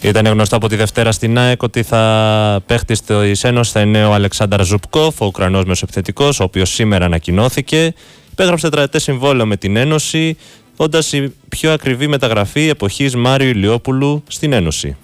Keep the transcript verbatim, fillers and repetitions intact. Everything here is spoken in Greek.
Ήταν γνωστό από τη Δευτέρα στην ΑΕΚ ότι θα παίχτης της Ένωσης θα είναι ο Αλεξάνδρ Ζουπκόφ, ο Ουκρανός μεσοεπιθετικός, ο οποίος σήμερα ανακοινώθηκε. Υπέγραψε τετραετές συμβόλαιο με την Ένωση, όντας η πιο ακριβή μεταγραφή εποχής Μάριου Ηλιόπουλου στην Ένωση.